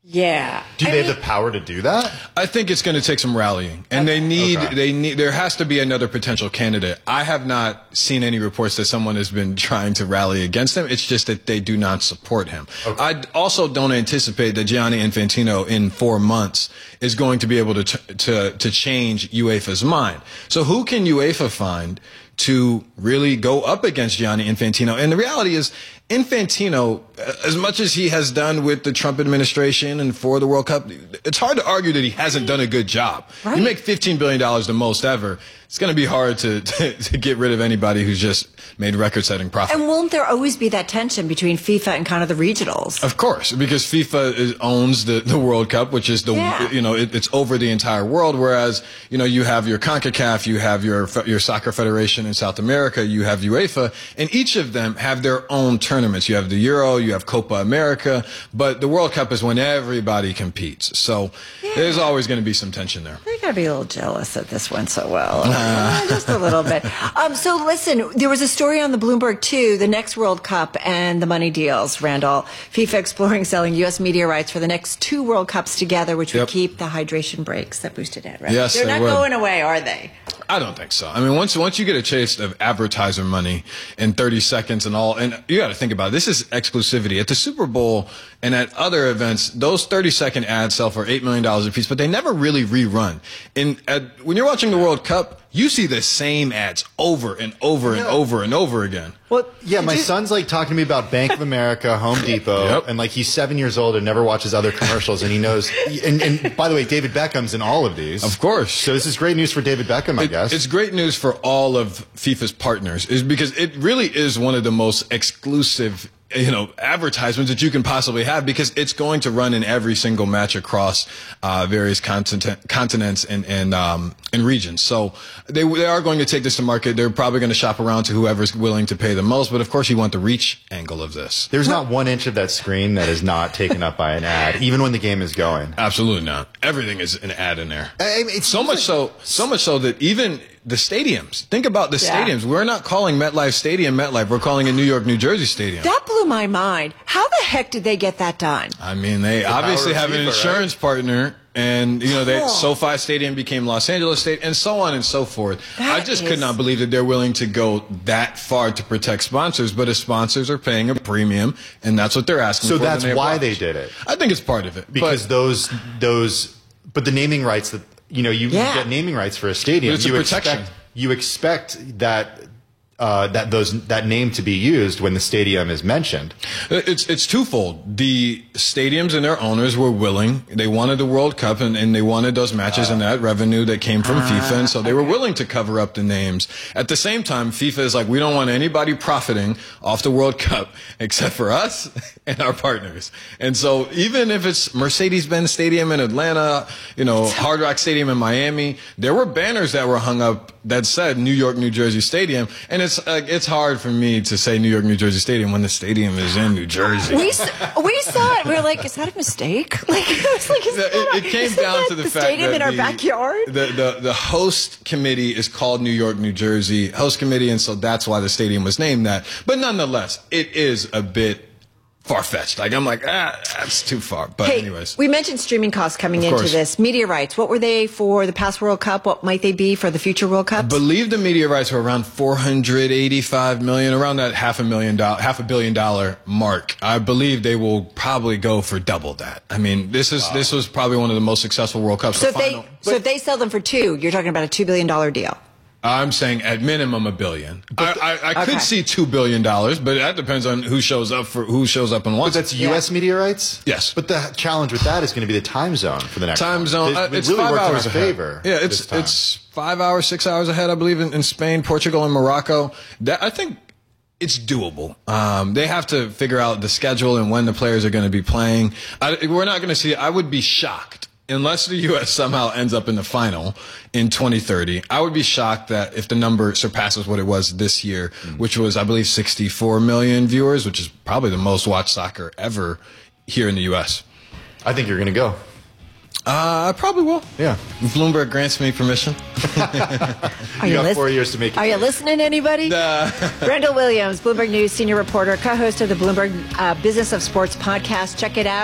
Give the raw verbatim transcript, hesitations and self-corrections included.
Yeah. Do I they mean, have the power to do that? I think it's going to take some rallying, and Okay. they need Okay. they need there has to be another potential candidate. I have not seen any reports that someone has been trying to rally against him. It's just that they do not support him. Okay. I also don't anticipate that Gianni Infantino in four months is going to be able to to to change UEFA's mind. So who can UEFA find to really go up against Gianni Infantino? And the reality is, Infantino, as much as he has done with the Trump administration and for the World Cup, it's hard to argue that he hasn't done a good job. Right. You make fifteen billion dollars the most ever. It's going to be hard to, to, to get rid of anybody who's just made record-setting profit. And won't there always be that tension between FIFA and kind of the regionals? Of course, because FIFA is, owns the, the World Cup, which is the, Yeah. you know, it, it's over the entire world. Whereas, you know, you have your CONCACAF, you have your, your soccer federation in South America, you have UEFA, and each of them have their own tournaments. You have the Euro, you have Copa America, but the World Cup is when everybody competes. So Yeah. there's always going to be some tension there. They got to be a little jealous that this went so well. Uh, just a little bit. Um, so listen, there was a story on the Bloomberg too, the next World Cup and the money deals, Randall. FIFA exploring selling U S media rights for the next two World Cups together, which would Yep. keep the hydration breaks that boosted it, right? Yes, They're they not would. going away, are they? I don't think so. I mean, once once you get a taste of advertiser money in thirty seconds and all, and you got to think about it, this is exclusivity. At the Super Bowl and at other events, those thirty second ads sell for eight million dollars a piece, but they never really rerun. And at, when you're watching the World Cup, you see the same ads over and over and Yeah. over and over again. Well, yeah, Did my you- son's like talking to me about Bank of America, Home Depot, Yep. and like he's seven years old and never watches other commercials, and he knows. And, and by the way, David Beckham's in all of these, Of course. So this is great news for David Beckham, I It- guess. It's great news for all of FIFA's partners, is because it really is one of the most exclusive, you know, advertisements that you can possibly have, because it's going to run in every single match across uh, various continent, continents and and, um, and regions. So they they are going to take this to market. They're probably going to shop around to whoever's willing to pay the most. But of course, you want the reach angle of this. There's not one inch of that screen that is not taken up by an ad, even when the game is going. Absolutely not. Everything is an ad in there. I mean, it's So much so, so much so that even the stadiums. Think about the Yeah. stadiums. We're not calling MetLife Stadium MetLife. We're calling it New York, New Jersey Stadium. That blew my mind. How the heck did they get that done? I mean, they power obviously of have an FIFA, insurance partner, and you know, they Cool. SoFi Stadium became Los Angeles Stadium, and so on and so forth. I That just is- could not believe that they're willing to go that far to protect sponsors, but if sponsors are paying a premium, and that's what they're asking So for, then that's they have why rights. they did it. I think it's part of it because but those those, but the naming rights that you know you Yeah. get naming rights for a stadium. But it's a you protection. expect you expect that. Uh, that those that name to be used when the stadium is mentioned. It's it's twofold. The stadiums and their owners were willing. They wanted the World Cup, and, and they wanted those matches and that revenue that came from FIFA, and so they were willing to cover up the names. At the same time, FIFA is like, we don't want anybody profiting off the World Cup except for us and our partners. And so even if it's Mercedes-Benz Stadium in Atlanta, you know, Hard Rock Stadium in Miami, there were banners that were hung up that said New York, New Jersey Stadium, and it's uh, it's hard for me to say New York, New Jersey Stadium when the stadium is in New Jersey. We, s- we saw it. We were like, is that a mistake? Like, it was like, is it, that a- it came isn't down that to the, the fact stadium that in our the, backyard. The, the the host committee is called New York, New Jersey host committee, and so that's why the stadium was named that. But nonetheless, it is a bit far-fetched. Like, I'm like, ah, that's too far. But Hey, anyways. we mentioned streaming costs coming Of into course. this. Media rights, what were they for the past World Cup? What might they be for the future World Cups? believe the media rights were around four hundred eighty-five million, around that half a million dollar, half a billion dollar mark. I believe they will probably go for double that. I mean, this is this was probably one of the most successful World Cups. so The if they final- so if they sell them for two, you're talking about a two billion dollar deal. I'm saying at minimum a billion. I, I, I Okay. could see two billion dollars, but that depends on who shows up for who shows up and But wants. that's Yeah. U S media rights? Yes. But the challenge with that is going to be the time zone for the next time one. zone. It, uh, it it's really five worked in hours our ahead. favor. Yeah, this it's time. it's five hours, six hours ahead. I believe in, in Spain, Portugal, and Morocco. That I think it's doable. Um, they have to figure out the schedule and when the players are going to be playing. I, we're not going to see. I would be shocked. Unless the U S somehow ends up in the final in twenty thirty, I would be shocked that if the number surpasses what it was this year, mm. which was, I believe, sixty-four million viewers, which is probably the most watched soccer ever here in the U S. I think you're going to go. Uh, I probably will. Yeah. If Bloomberg grants me permission. Are You got lis- four years to make it. Are you listening, anybody? Uh, Randall Williams, Bloomberg News senior reporter, co-host of the Bloomberg uh, Business of Sports podcast. Check it out.